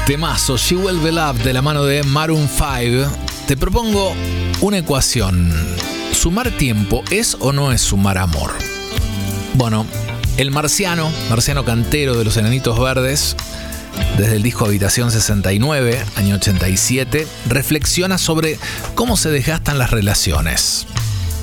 Temazo, She Will Be Loved de la mano de Maroon 5. Te propongo una ecuación. ¿Sumar tiempo es o no es sumar amor? Bueno, el Marciano Cantero de los Enanitos Verdes, desde el disco Habitación 69, año 87, reflexiona sobre cómo se desgastan las relaciones.